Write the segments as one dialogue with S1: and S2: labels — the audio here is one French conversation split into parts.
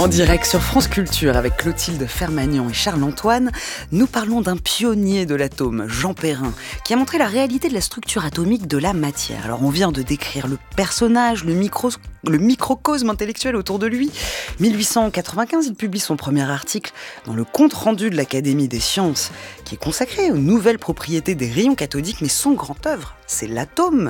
S1: En direct sur France Culture avec Clotilde Fermagnan et Charles-Antoine, nous parlons d'un pionnier de l'atome, Jean Perrin, qui a montré la réalité de la structure atomique de la matière. Alors on vient de décrire le personnage, le microcosme intellectuel autour de lui. 1895, il publie son premier article dans le compte-rendu de l'Académie des sciences, qui est consacré aux nouvelles propriétés des rayons cathodiques, mais son grand œuvre, c'est l'atome.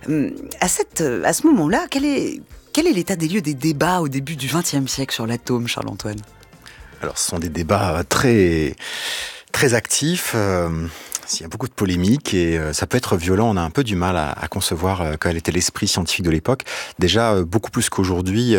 S1: À ce moment-là, quel est l'état des lieux des débats au début du XXe siècle sur l'atome, Charles-Antoine ?
S2: Alors, ce sont des débats très, très actifs. Il y a beaucoup de polémiques et ça peut être violent. On a un peu du mal à concevoir quel était l'esprit scientifique de l'époque. Déjà, beaucoup plus qu'aujourd'hui,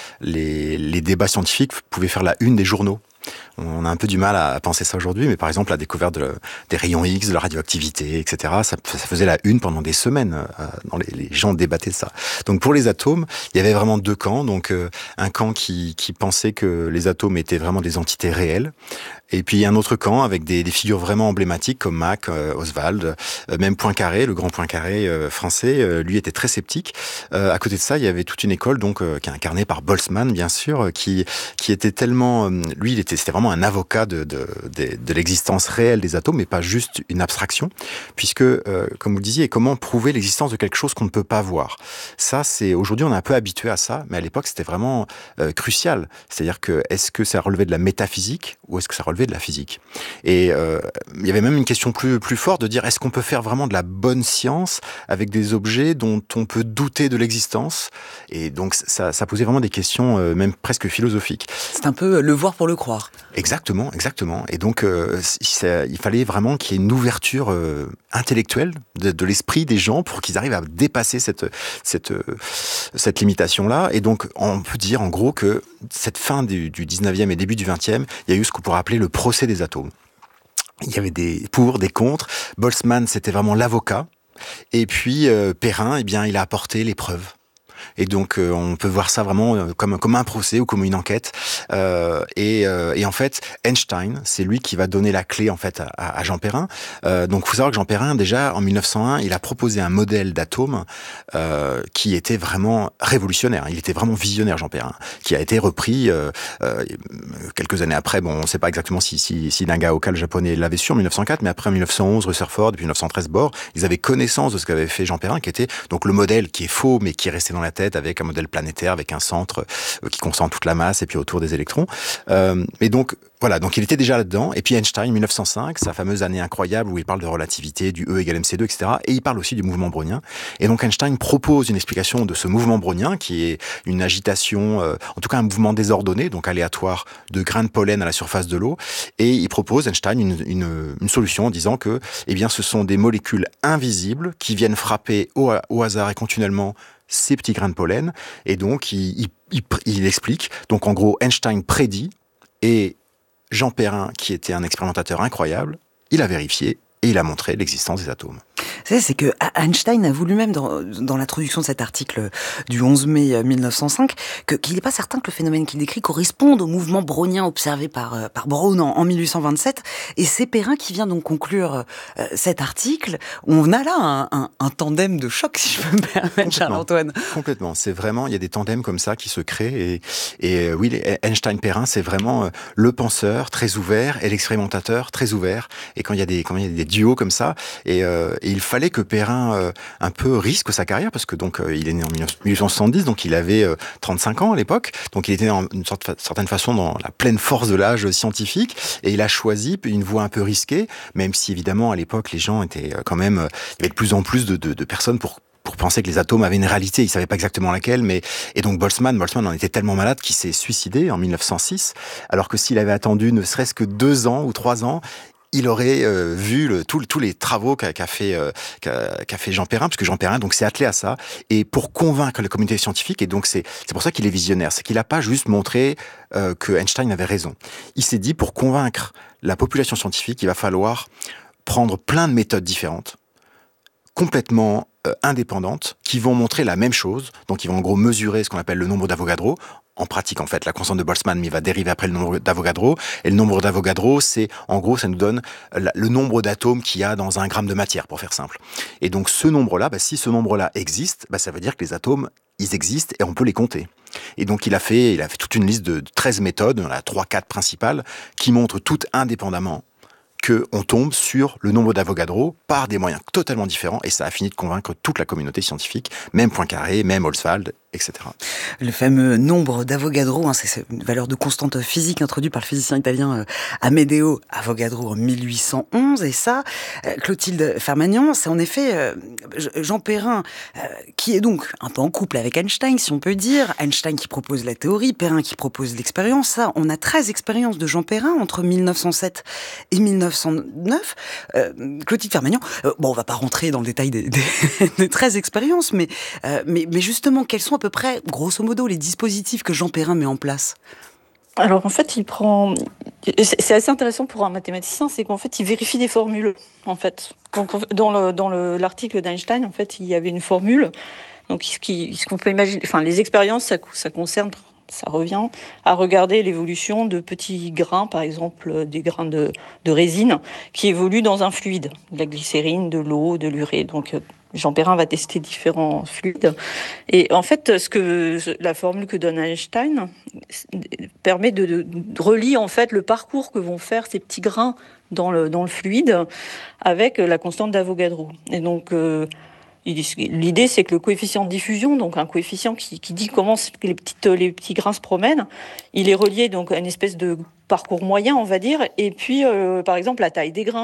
S2: les débats scientifiques pouvaient faire la une des journaux. On a un peu du mal à penser ça aujourd'hui, mais par exemple la découverte des rayons X, de la radioactivité, etc., ça faisait la une pendant des semaines. Les gens débattaient de ça. Donc pour les atomes, il y avait vraiment deux camps. Donc un camp qui pensait que les atomes étaient vraiment des entités réelles, et puis un autre camp avec des figures vraiment emblématiques comme Mach, Oswald, même Poincaré, le grand Poincaré français, lui était très sceptique. À côté de ça, il y avait toute une école donc qui est incarnée par Boltzmann, bien sûr, qui était tellement, lui, c'était vraiment un avocat de l'existence réelle des atomes, mais pas juste une abstraction, puisque, comme vous le disiez, comment prouver l'existence de quelque chose qu'on ne peut pas voir. Ça, aujourd'hui, on est un peu habitué à ça, mais à l'époque, c'était vraiment crucial. C'est-à-dire que, est-ce que ça relevait de la métaphysique ou est-ce que ça relevait de la physique ? Et il y avait même une question plus forte de dire, est-ce qu'on peut faire vraiment de la bonne science avec des objets dont on peut douter de l'existence ? Et donc, ça posait vraiment des questions même presque philosophiques.
S1: C'est un peu le voir pour le croire.
S2: Exactement. Et donc, il fallait vraiment qu'il y ait une ouverture intellectuelle de l'esprit des gens pour qu'ils arrivent à dépasser cette limitation-là. Et donc, on peut dire en gros que cette fin du 19e et début du 20e, il y a eu ce qu'on pourrait appeler le procès des atomes. Il y avait des pour, des contre. Boltzmann, c'était vraiment l'avocat. Et puis, Perrin, eh bien, il a apporté les preuves. Et donc, on peut voir ça vraiment comme un procès ou comme une enquête. Et en fait, Einstein, c'est lui qui va donner la clé en fait à Jean Perrin. Donc, il faut savoir que Jean Perrin, déjà en 1901, il a proposé un modèle d'atome qui était vraiment révolutionnaire. Il était vraiment visionnaire, Jean Perrin, qui a été repris quelques années après. Bon, on ne sait pas exactement si Nagaoka, le japonais, l'avait su en 1904, mais après en 1911, Rutherford, puis 1913, Bohr, ils avaient connaissance de ce qu'avait fait Jean Perrin, qui était donc le modèle qui est faux, mais qui est resté dans la tête avec un modèle planétaire, avec un centre qui concentre toute la masse et puis autour des électrons. Et donc, voilà, donc il était déjà là-dedans. Et puis Einstein, 1905, sa fameuse année incroyable où il parle de relativité, du E égale mc2, etc. Et il parle aussi du mouvement brownien. Et donc Einstein propose une explication de ce mouvement brownien qui est une agitation, en tout cas un mouvement désordonné, donc aléatoire, de grains de pollen à la surface de l'eau. Et il propose, Einstein, une solution en disant que, eh bien, ce sont des molécules invisibles qui viennent frapper au hasard et continuellement ces petits grains de pollen, et donc il explique. Donc en gros, Einstein prédit, et Jean Perrin, qui était un expérimentateur incroyable, il a vérifié et il a montré l'existence des atomes.
S1: C'est que Einstein a voulu même, dans l'introduction de cet article du 11 mai 1905, qu'il n'est pas certain que le phénomène qu'il décrit corresponde au mouvement brownien observé par Brown en 1827. Et c'est Perrin qui vient donc conclure cet article. On a là un tandem de choc, si je peux me permettre, Charles-Antoine.
S2: Complètement. C'est vraiment, il y a des tandems comme ça qui se créent. Et oui, Einstein-Perrin, c'est vraiment le penseur très ouvert et l'expérimentateur très ouvert. Et quand il y a des duos comme ça, et il fallait que Perrin un peu risque sa carrière, parce que donc il est né en 1870, donc il avait 35 ans à l'époque, donc il était en une certaine façon dans la pleine force de l'âge scientifique, et il a choisi une voie un peu risquée, même si évidemment à l'époque les gens étaient quand même, il y avait de plus en plus de personnes pour penser que les atomes avaient une réalité. Il savait pas exactement laquelle, et donc Boltzmann en était tellement malade qu'il s'est suicidé en 1906, alors que s'il avait attendu ne serait-ce que 2 ans ou 3 ans, il aurait vu tous les travaux qu'a fait Jean Perrin, parce que Jean Perrin donc s'est attelé à ça, et pour convaincre la communauté scientifique, et donc c'est pour ça qu'il est visionnaire, c'est qu'il n'a pas juste montré que Einstein avait raison. Il s'est dit, pour convaincre la population scientifique, il va falloir prendre plein de méthodes différentes, complètement indépendantes, qui vont montrer la même chose. Donc ils vont en gros mesurer ce qu'on appelle le nombre d'Avogadro, en pratique, en fait, la constante de Boltzmann, mais il va dériver après le nombre d'Avogadro. Et le nombre d'Avogadro, c'est, en gros, ça nous donne le nombre d'atomes qu'il y a dans un gramme de matière, pour faire simple. Et donc, ce nombre-là, si ce nombre-là existe, ça veut dire que les atomes, ils existent et on peut les compter. Et donc, il a fait toute une liste de 13 méthodes, il y en a 3-4 principales, qui montrent toutes indépendamment qu'on tombe sur le nombre d'Avogadro par des moyens totalement différents, et ça a fini de convaincre toute la communauté scientifique, même Poincaré, même Ostwald, etc.
S1: Le fameux nombre d'Avogadro, c'est une valeur de constante physique introduite par le physicien italien Amedeo Avogadro en 1811, et ça, Clotilde Fermagnan, c'est en effet Jean Perrin, qui est donc un peu en couple avec Einstein, si on peut dire. Einstein qui propose la théorie, Perrin qui propose l'expérience. Ça, on a 13 expériences de Jean Perrin entre 1907 et 1909. Clotilde Fermagnan, on va pas rentrer dans le détail des 13 expériences, mais justement, quels sont à peu près, grosso modo, les dispositifs que Jean Perrin met en place?
S3: Alors en fait, c'est assez intéressant pour un mathématicien, c'est qu'en fait, il vérifie des formules. En fait, donc dans l'article d'Einstein, en fait, il y avait une formule. Donc ce qu'on peut imaginer, les expériences, ça concerne. Ça revient à regarder l'évolution de petits grains, par exemple des grains de résine, qui évoluent dans un fluide, de la glycérine, de l'eau, de l'urée. Donc Jean Perrin va tester différents fluides. Et en fait, la formule que donne Einstein permet de relier en fait le parcours que vont faire ces petits grains dans le fluide avec la constante d'Avogadro. Et donc l'idée, c'est que le coefficient de diffusion, donc un coefficient qui dit comment les petits grains se promènent, il est relié donc à une espèce de parcours moyen, on va dire, et puis par exemple la taille des grains.